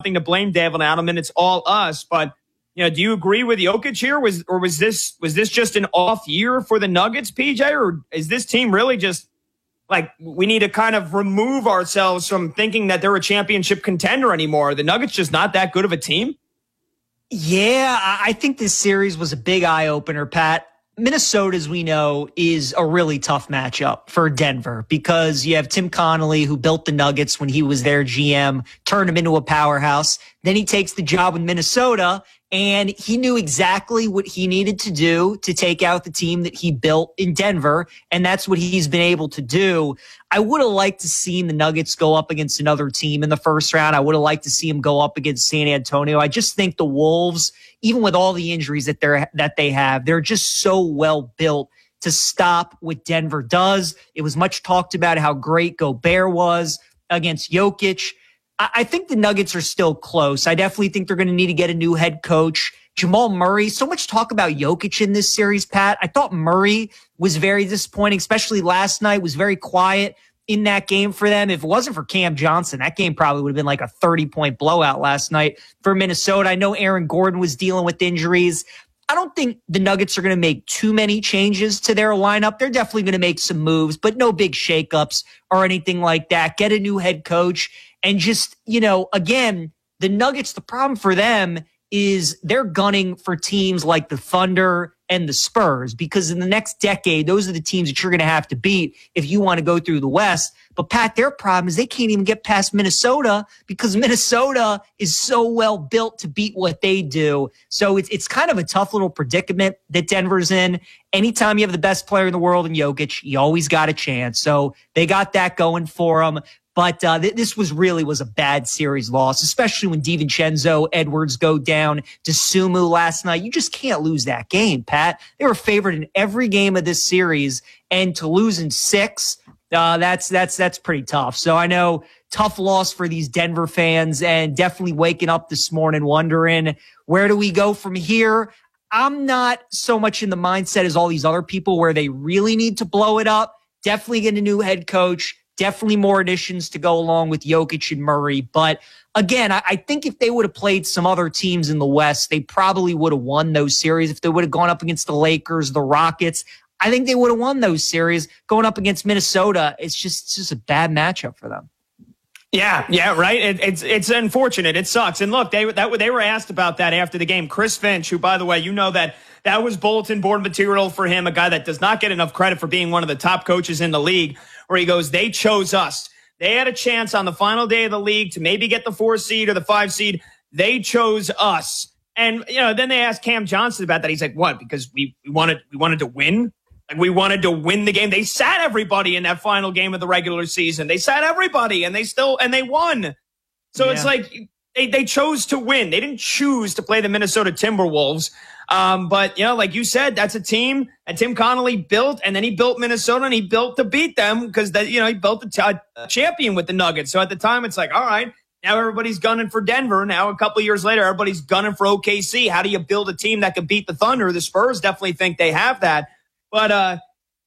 nothing to blame David Adelman. It's all us. But, do you agree with Jokic here? Was this just an off year for the Nuggets, PJ? Or is this team really just like we need to kind of remove ourselves from thinking that they're a championship contender anymore? Are the Nuggets just not that good of a team? Yeah, I think this series was a big eye-opener, Pat. Minnesota, as we know, is a really tough matchup for Denver because you have Tim Connolly, who built the Nuggets when he was their GM, turned him into a powerhouse. Then he takes the job with Minnesota, and he knew exactly what he needed to do to take out the team that he built in Denver, and that's what he's been able to do. I would have liked to see the Nuggets go up against another team in the first round. I would have liked to see him go up against San Antonio. I just think the Wolves, even with all the injuries that they have, they're just so well built to stop what Denver does. It was much talked about how great Gobert was against Jokic. I think the Nuggets are still close. I definitely think they're going to need to get a new head coach. Jamal Murray, so much talk about Jokic in this series, Pat. I thought Murray was very disappointing, especially last night, was very quiet in that game for them. If it wasn't for Cam Johnson, that game probably would have been like a 30-point blowout last night for Minnesota. I know Aaron Gordon was dealing with injuries. I don't think the Nuggets are going to make too many changes to their lineup. They're definitely going to make some moves, but no big shakeups or anything like that. Get a new head coach and just, again, the Nuggets, the problem for them is they're gunning for teams like the Thunder and the Spurs because in the next decade, those are the teams that you're going to have to beat if you want to go through the West. But Pat, their problem is they can't even get past Minnesota because Minnesota is so well built to beat what they do. So it's kind of a tough little predicament that Denver's in. Anytime you have the best player in the world in Jokic, you always got a chance. So they got that going for them. But this was a bad series loss, especially when DiVincenzo, Edwards go down to Sumu last night. You just can't lose that game, Pat. They were favored in every game of this series, and to lose in 6, that's pretty tough. So I know tough loss for these Denver fans, and definitely waking up this morning wondering, where do we go from here? I'm not so much in the mindset as all these other people where they really need to blow it up. Definitely get a new head coach. Definitely more additions to go along with Jokic and Murray. But again, I think if they would have played some other teams in the West, they probably would have won those series. If they would have gone up against the Lakers, the Rockets, I think they would have won those series. Going up against Minnesota, it's just a bad matchup for them. Yeah, right. It's unfortunate. It sucks. And look, they were asked about that after the game. Chris Finch, who, by the way, that was bulletin board material for him, a guy that does not get enough credit for being one of the top coaches in the league, where he goes, they chose us. They had a chance on the final day of the league to maybe get the 4 seed or the 5 seed. They chose us. And, then they asked Cam Johnson about that. He's like, what? Because we wanted to win? Like, we wanted to win the game. They sat everybody in that final game of the regular season. They sat everybody and they won. So It's like they chose to win. They didn't choose to play the Minnesota Timberwolves. But like you said, that's a team that Tim Connolly built, and then he built Minnesota, and he built to beat them because he built a champion with the Nuggets. So at the time, it's like, all right, now everybody's gunning for Denver. Now a couple of years later, everybody's gunning for OKC. How do you build a team that can beat the Thunder? The Spurs definitely think they have that. But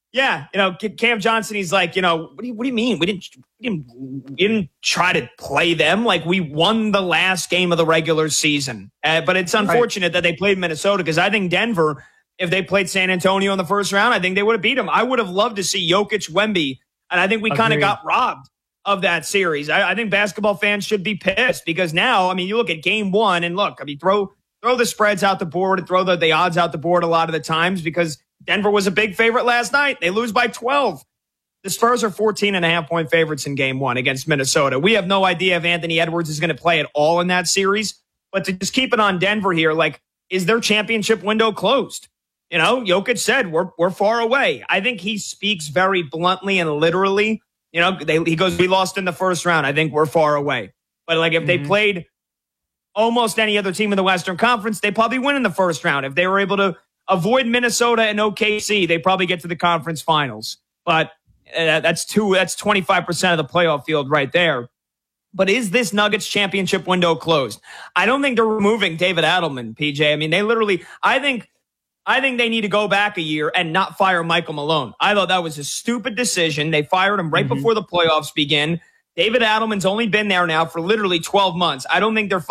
Cam Johnson, he's like, what do you mean? We didn't try to play them. Like, we won the last game of the regular season. But it's unfortunate that they played Minnesota, because I think Denver, if they played San Antonio in the first round, I think they would have beat them. I would have loved to see Jokic, Wemby, and I think we kind of got robbed of that series. I think basketball fans should be pissed, because now, you look at game 1 and look, throw the spreads out the board and throw the odds out the board a lot of the times, because Denver was a big favorite last night. They lose by 12. The Spurs are 14.5-point favorites in game 1 against Minnesota. We have no idea if Anthony Edwards is going to play at all in that series. But to just keep it on Denver here, like, is their championship window closed? Jokic said, we're far away. I think he speaks very bluntly and literally. He goes, we lost in the first round. I think we're far away. But like, if they played almost any other team in the Western Conference, they probably win in the first round. If they were able to avoid Minnesota and OKC, they probably get to the conference finals. But that's 25% of the playoff field right there. But is this Nuggets championship window closed? I don't think they're removing David Adelman, PJ. They literally, I think they need to go back a year and not fire Michael Malone. I thought that was a stupid decision. They fired him right before the playoffs begin. David Adelman's only been there now for literally 12 months. I don't think they're